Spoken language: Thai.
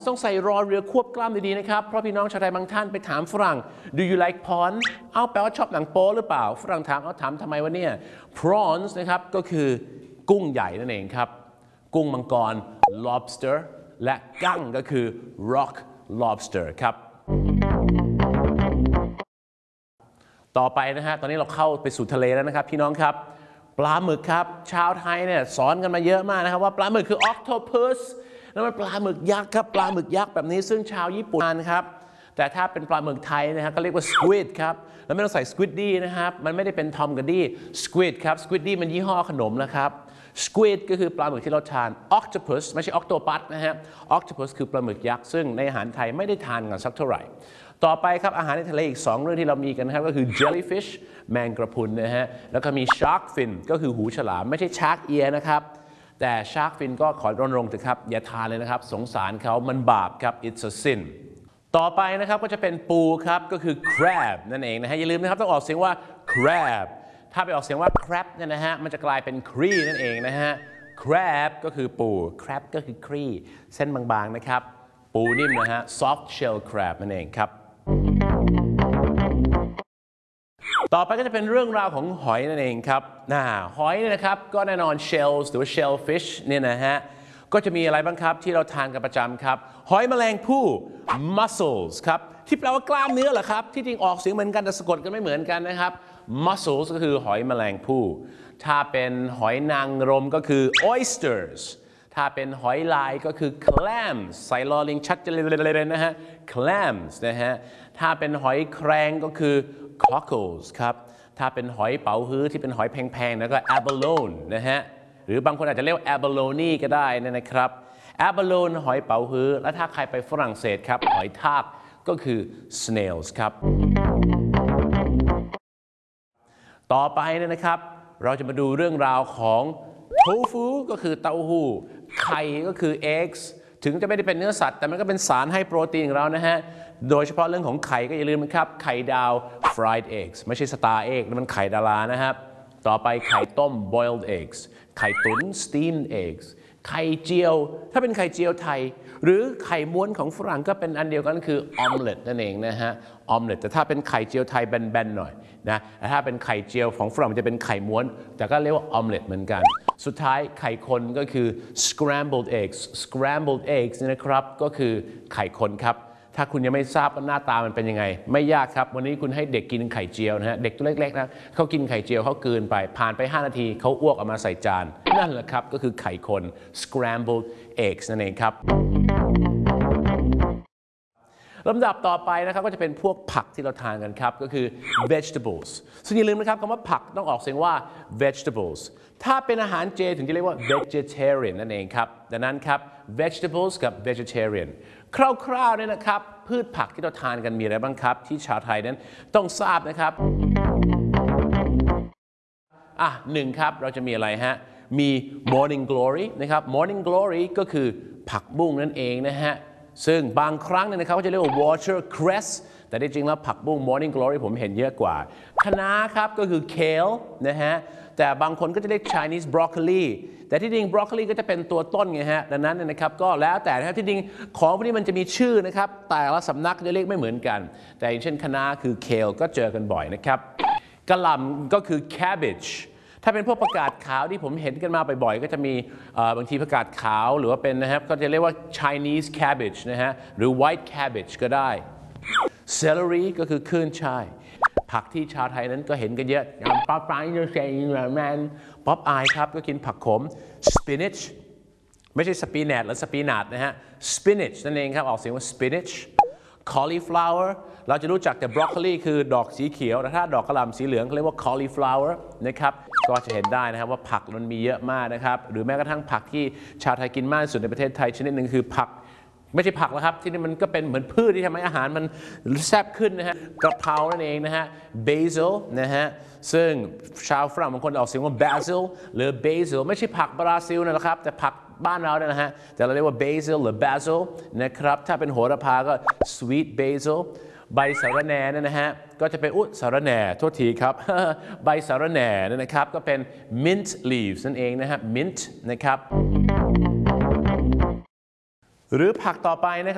ต้องใส่รอเรือควบกล้ามดีๆนะครับเพราะพี่น้องชาวไทยบางท่านไปถามฝรั่ง Do you like prawn เอาแปลว่าชอบหนังโป๊หรือเปล่าฝรั่งถามเอาถามทำไมวะเนี่ย prawns นะครับก็คือกุ้งใหญ่นั่นเองครับกุ้งมังกร lobster และกั้งก็คือ rock lobster ครับต่อไปนะฮะตอนนี้เราเข้าไปสู่ทะเลแล้วนะครับพี่น้องครับปลาหมึกครับชาวไทยเนี่ยสอนกันมาเยอะมากนะครับว่าปลาหมึกคือ octopus แล้วมันปลาหมึกยักษ์ครับปลาหมึกยักษ์แบบนี้ซึ่งชาวญี่ปุ่นครับแต่ถ้าเป็นปลาหมึกไทยนะฮะก็เรียกว่า squid ครับแล้วไม่ต้องใส่ squiddy นะครับมันไม่ได้เป็นทอมกับดี้ squid ครับ squiddy มันยี่ห้อขนมนะครับ squid ก็คือปลาหมึกที่เราทาน octopus ไม่ใช่ octopus นะฮะ octopus คือปลาหมึกยักษ์ซึ่งในอาหารไทยไม่ได้ทานกันสักเท่าไหร่ต่อไปครับอาหารในทะเลอีก2เรื่องที่เรามีกันนะครับก็คือ jellyfish แมงกระพรุนนะฮะแล้วก็มี shark fin ก็คือหูฉลามไม่ใช่ shark ear นะครับแต่ shark fin ก็ขอรณรงค์เถอะครับอย่าทานเลยนะครับสงสารเขามันบาปครับ it's a sin ต่อไปนะครับก็จะเป็นปูครับก็คือ crab นั่นเองนะฮะอย่าลืมนะครับต้องออกเสียงว่า crab ถ้าไปออกเสียงว่า crab เนี่ยนะฮะมันจะกลายเป็น cree นั่นเองนะฮะ crab ก็คือปู crab ก็คือ cree เส้นบางๆนะครับปูนิ่มนะฮะ soft shell crab นั่นเองครับต่อไปก็จะเป็นเรื่องราวของหอยนั่นเองครับหอยเนี่ยนะครับก็แน่นอน shells หรือว่า shellfish เนี่ยนะฮะก็จะมีอะไรบ้างครับที่เราทานกันประจำครับหอยแมลงภู่ mussels ครับที่แปลว่ากล้ามเนื้อเหรอครับที่จริงออกเสียงเหมือนกันแต่สะกดกันไม่เหมือนกันนะครับ mussels ก็คือหอยแมลงภู่ถ้าเป็นหอยนางรมก็คือ oysters ถ้าเป็นหอยลายก็คือ clams ใส่ลอลิงชัดเลยนะฮะ clams นะฮะถ้าเป็นหอยแครงก็คือ cockles ครับถ้าเป็นหอยเป๋าฮื้อที่เป็นหอยแพงๆแล้วก็ abalone นะฮะหรือบางคนอาจจะเรียก abalone ก็ได้นะครับ abalone หอยเป๋าฮื้อและถ้าใครไปฝรั่งเศสครับหอยทากก็คือ snails ครับต่อไปนะครับเราจะมาดูเรื่องราวของโทฟูก็คือเต้าหู้ไข่ก็คือ eggs ถึงจะไม่ได้เป็นเนื้อสัตว์แต่มันก็เป็นสารให้โปรตีนของเรานะฮะโดยเฉพาะเรื่องของไข่ก็อย่าลืมนะครับไข่ดาว fried eggs ไม่ใช่ star egg นั่นมันไข่ดารานะครับต่อไปไข่ต้ม boiled eggs ไข่ตุ๋น steamed eggs ไข่เจียวถ้าเป็นไข่เจียวไทยหรือไข่ม้วนของฝรั่งก็เป็นอันเดียวกันคือ omelette นั่นเองนะฮะ omelette แต่ถ้าเป็นไข่เจียวไทยแบนๆหน่อยนะแต่ถ้าเป็นไข่เจียวของฝรั่งจะเป็นไข่ม้วนแต่ก็เรียกว่า omelette เหมือนกันสุดท้ายไข่คนก็คือ scrambled eggs นะครับก็คือไข่คนครับถ้าคุณยังไม่ทราบว่าหน้าตามันเป็นยังไงไม่ยากครับวันนี้คุณให้เด็กกินไข่เจียวนะฮะเด็กตัวเล็กๆนะเขากินไข่เจียวเขากลืนไปผ่านไป5นาทีเขาอ้วกออกมาใส่จานนั่นแหละครับก็คือไข่คน scrambled eggs นั่นเองครับลำดับต่อไปนะครับก็จะเป็นพวกผักที่เราทานกันครับก็คือ vegetables ซึ่งอย่าลืมนะครับคำว่าผักต้องออกเสียงว่า vegetables ถ้าเป็นอาหารเจถึงจะเรียกว่า vegetarian นั่นเองครับดังนั้นครับ vegetables กับ vegetarian คร่าวๆเนี่ยนะครับพืชผักที่เราทานกันมีอะไรบ้างครับที่ชาวไทยนั้นต้องทราบนะครับหนึ่งครับเราจะมีอะไรฮะมี morning glory นะครับ morning glory ก็คือผักบุ้งนั่นเองนะฮะซึ่งบางครั้งเนี่ยนะครับเขาจะเรียกว่า watercress แต่จริงๆแล้วผักบุ้ง morning glory ผมเห็นเยอะกว่าคะน้าครับก็คือ kale นะฮะแต่บางคนก็จะเรียก Chinese broccoli แต่ที่จริง broccoli ก็จะเป็นตัวต้นไงฮะดังนั้นนะครับก็แล้วแต่นะครับที่จริงของพวกนี้มันจะมีชื่อนะครับแต่ละสำนักจะเรียกไม่เหมือนกันแต่อย่างเช่นคะน้าคือ kale ก็เจอกันบ่อยนะครับกะหล่ำก็คือ cabbageถ้าเป็นพวกผักกาดขาวที่ผมเห็นกันมาบ่อยๆก็จะมีบางทีผักกาดขาวหรือว่าเป็นนะครับก็จะเรียกว่า Chinese cabbage นะฮะหรือ white cabbage ก็ได้ celery ก็คือขึ้นช่ายผักที่ชาวไทยนั้นก็เห็นกันเยอะอย่างป๊อปอายจะเสียงแมนป๊อปอายครับก็กินผักขม spinach ไม่ใช่สปีนัทหรือสปีนัทนะฮะ spinach นั่นเองครับออกเสียงว่า spinach cauliflower เราจะรู้จักแต่ broccoli คือดอกสีเขียวแต่ถ้าดอกกระหล่ำสีเหลืองเขาเรียกว่า cauliflower นะครับก็จะเห็นได้นะครับว่าผักมันมีเยอะมากนะครับหรือแม้กระทั่งผักที่ชาวไทยกินมากที่สุดในประเทศไทยชนิดหนึ่งคือผักไม่ใช่ผักแล้วครับที่นี่มันก็เป็นเหมือนพืชที่ทำให้อาหารมันแซ่บขึ้นนะฮะกระเพรานั่นเองนะฮะ basil นะฮะซึ่งชาวฝรั่งบางคนออกเสียงว่า basil หรือ basil ไม่ใช่ผักบราซิลนะครับแต่ผักบ้านเราเนี่ยนะฮะแต่เราเรียกว่า basil หรือ basil นะครับถ้าเป็นโหระพาก็ sweet basil ใบสะระแหน่เนี่ยนะฮะก็จะเป็นสะระแหน่โทษทีครับ ใบสะระแหน่เนี่ยนะครับก็เป็น mint leaves นั่นเองนะฮะ mint นะครับหรือผักต่อไปนะครับ